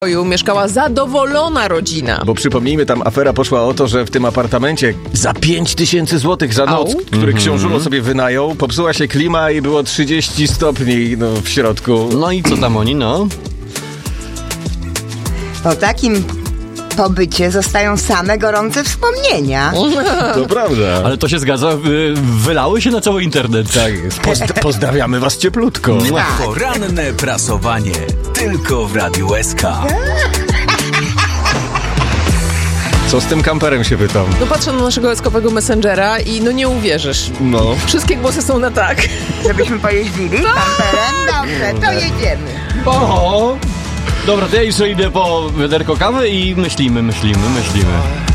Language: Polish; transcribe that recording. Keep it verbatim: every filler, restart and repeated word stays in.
mieszkała zadowolona rodzina. Bo przypomnijmy, tam afera poszła o to, że w tym apartamencie za pięć tysięcy złotych za noc, Au. który książulo sobie wynajął, popsuła się klima i było trzydzieści stopni no, w środku. No i co tam oni, no? Po takim pobycie zostają same gorące wspomnienia. To prawda. Ale to się zgadza, wy, wylały się na cały internet. Tak jest. Pozd- pozdrawiamy was cieplutko. Poranne prasowanie. Tylko w Radiu S K. Co z tym kamperem, się pytam? No patrzę na naszego eskopego messengera i no nie uwierzysz. No. Wszystkie głosy są na tak. Żebyśmy pojeździli kamperem? Dobrze, to jedziemy. Oho! Dobra, to ja jeszcze idę po wiaderko kawy i myślimy, myślimy, myślimy.